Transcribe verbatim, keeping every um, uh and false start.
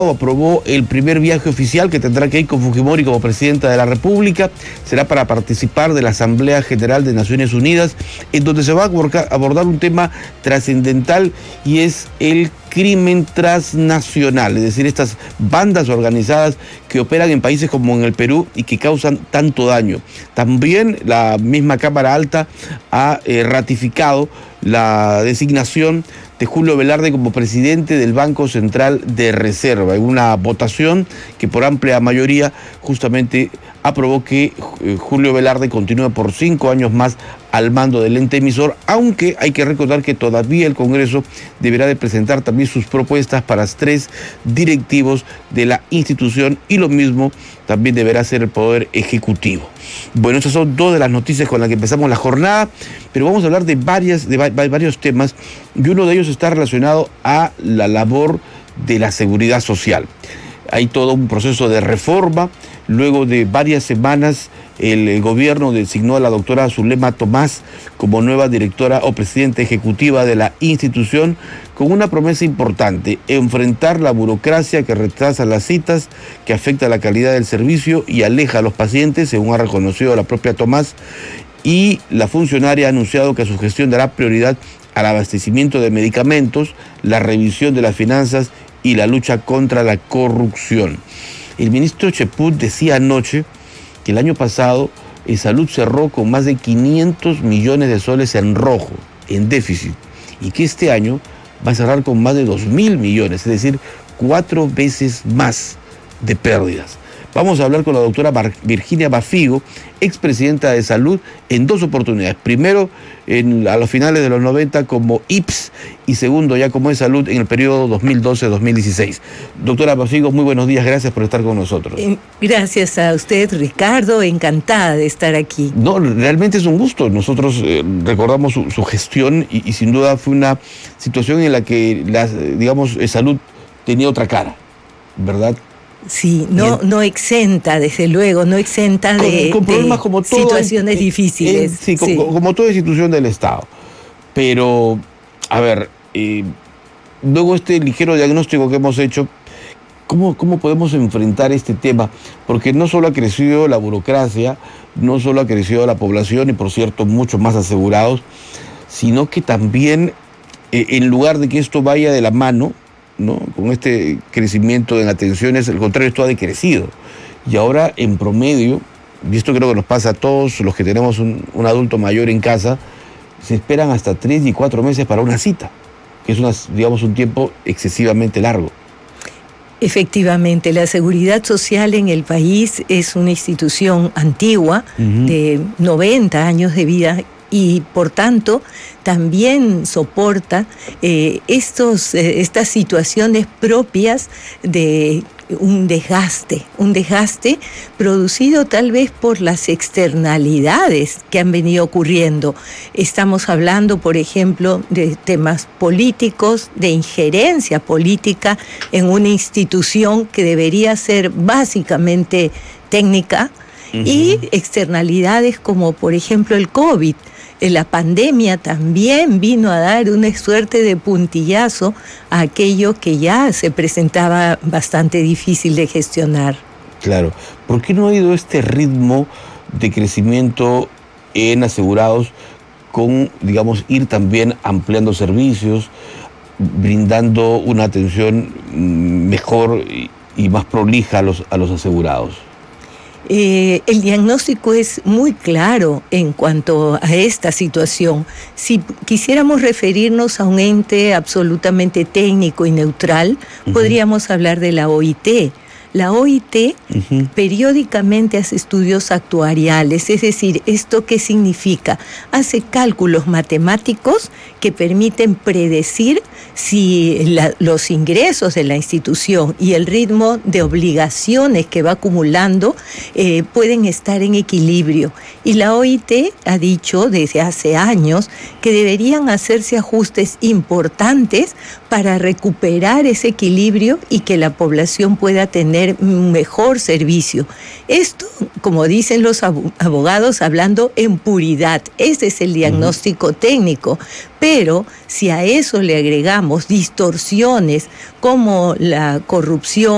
aprobó el primer viaje oficial que tendrá Keiko Fujimori como presidenta de la República. Será para participar de la Asamblea General de Naciones Unidas, en donde se va a abordar un tema trascendental, y es el crimen transnacional, es decir, estas bandas organizadas que operan en países como en el Perú y que causan tanto daño. También la misma Cámara Alta ha eh, ratificado la designación de Julio Velarde como presidente del Banco Central de Reserva, en una votación que por amplia mayoría justamente aprobó que Julio Velarde continúe por cinco años más al mando del ente emisor, aunque hay que recordar que todavía el Congreso deberá de presentar también sus propuestas para tres directivos de la institución, y lo mismo también deberá hacer el Poder Ejecutivo. Bueno, estas son dos de las noticias con las que empezamos la jornada, pero vamos a hablar de, varias, de va varios temas, y uno de ellos está relacionado a la labor de la seguridad social. Hay todo un proceso de reforma. Luego de varias semanas, el gobierno designó a la doctora Zulema Tomás como nueva directora o presidenta ejecutiva de la institución, con una promesa importante: enfrentar la burocracia que retrasa las citas, que afecta la calidad del servicio y aleja a los pacientes, según ha reconocido la propia Tomás. Y la funcionaria ha anunciado que a su gestión dará prioridad al abastecimiento de medicamentos, la revisión de las finanzas y la lucha contra la corrupción. El ministro Cheput decía anoche que el año pasado el Salud cerró con más de quinientos millones de soles en rojo, en déficit, y que este año va a cerrar con más de dos mil millones, es decir, cuatro veces más de pérdidas. Vamos a hablar con la doctora Virginia Bafigo, expresidenta de Salud, en dos oportunidades. Primero, en, a los finales de los noventa como I P S, y segundo, ya como de Salud en el periodo dos mil doce a dos mil dieciséis. Doctora Bafigo, muy buenos días, gracias por estar con nosotros. Gracias a usted, Ricardo, encantada de estar aquí. No, realmente es un gusto. Nosotros eh, recordamos su, su gestión y, y sin duda fue una situación en la que, la, digamos, Salud tenía otra cara, ¿verdad? Sí, no, no exenta, desde luego, no exenta de, con, con problemas de como todo, situaciones en, difíciles. En, sí, sí. Como, como toda institución del Estado. Pero, a ver, eh, luego este ligero diagnóstico que hemos hecho, ¿cómo, ¿cómo podemos enfrentar este tema? Porque no solo ha crecido la burocracia, no solo ha crecido la población, y por cierto, mucho más asegurados, sino que también, eh, en lugar de que esto vaya de la mano, ¿no?, con este crecimiento en atenciones, al contrario, esto ha decrecido. Y ahora, en promedio, y esto creo que nos pasa a todos los que tenemos un, un adulto mayor en casa, se esperan hasta tres y cuatro meses para una cita, que es una, digamos, un tiempo excesivamente largo. Efectivamente, la seguridad social en el país es una institución antigua, uh-huh. de noventa años de vida, y por tanto también soporta eh, estos, eh, estas situaciones propias de un desgaste, un desgaste producido tal vez por las externalidades que han venido ocurriendo. Estamos hablando, por ejemplo, de temas políticos, de injerencia política en una institución que debería ser básicamente técnica, uh-huh. y externalidades como, por ejemplo, el COVID. La pandemia también vino a dar una suerte de puntillazo a aquello que ya se presentaba bastante difícil de gestionar. Claro. ¿Por qué no ha ido este ritmo de crecimiento en asegurados con, digamos, ir también ampliando servicios, brindando una atención mejor y más prolija a los, a los asegurados? Eh, el diagnóstico es muy claro en cuanto a esta situación. Si quisiéramos referirnos a un ente absolutamente técnico y neutral, uh-huh. podríamos hablar de la O I T. La O I T uh-huh. periódicamente hace estudios actuariales, es decir, ¿esto qué significa? Hace cálculos matemáticos que permiten predecir si la, los ingresos de la institución y el ritmo de obligaciones que va acumulando eh, pueden estar en equilibrio. Y la O I T ha dicho desde hace años que deberían hacerse ajustes importantes para recuperar ese equilibrio y que la población pueda tener un mejor servicio. Esto, como dicen los abogados, hablando en puridad, ese es el diagnóstico uh-huh. técnico. Pero si a eso le agregamos distorsiones como la corrupción,